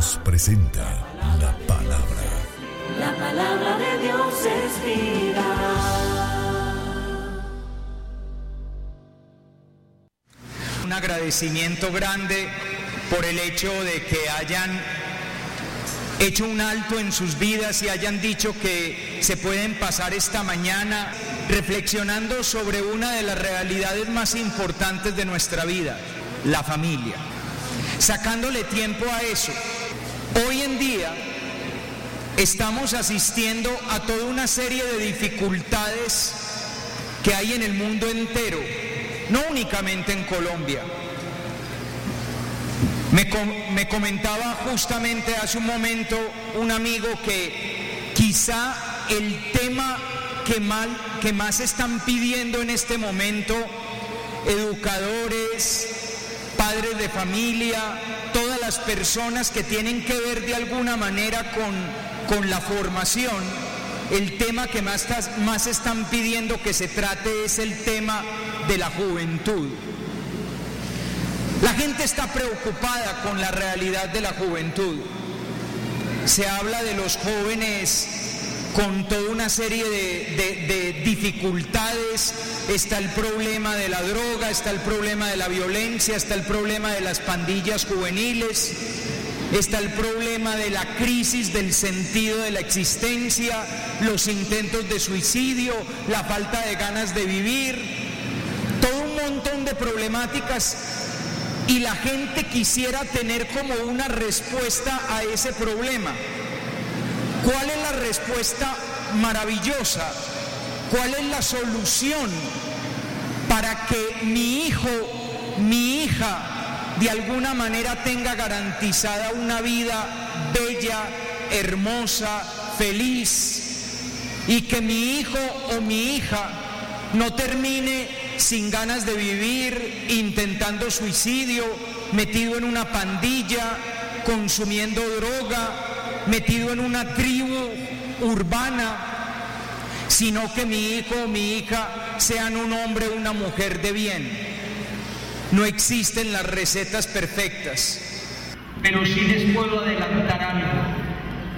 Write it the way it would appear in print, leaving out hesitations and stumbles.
Dios presenta la palabra. La palabra de Dios es vida. Un agradecimiento grande por el hecho de que hayan hecho un alto en sus vidas y hayan dicho que se pueden pasar esta mañana reflexionando sobre una de las realidades más importantes de nuestra vida, la familia, sacándole tiempo a eso. Hoy en día estamos asistiendo a toda una serie de dificultades que hay en el mundo entero, no únicamente en Colombia. Me comentaba justamente hace un momento un amigo que quizá el tema que más están pidiendo en este momento educadores, padres de familia, todas las personas que tienen que ver de alguna manera con la formación, el tema que más están pidiendo que se trate es el tema de la juventud. La gente está preocupada con la realidad de la juventud. Se habla de los jóvenes con toda una serie de dificultades. Está el problema de la droga, está el problema de la violencia, está el problema de las pandillas juveniles, está el problema de la crisis del sentido de la existencia, los intentos de suicidio, la falta de ganas de vivir, todo un montón de problemáticas. Y la gente quisiera tener como una respuesta a ese problema. ¿Cuál es la respuesta maravillosa? ¿Cuál es la solución para que mi hijo, mi hija, de alguna manera tenga garantizada una vida bella, hermosa, feliz, y que mi hijo o mi hija no termine sin ganas de vivir, intentando suicidio, metido en una pandilla, consumiendo droga, metido en una tribu urbana, sino que mi hijo o mi hija sean un hombre o una mujer de bien? No existen las recetas perfectas, pero sí les puedo adelantar algo.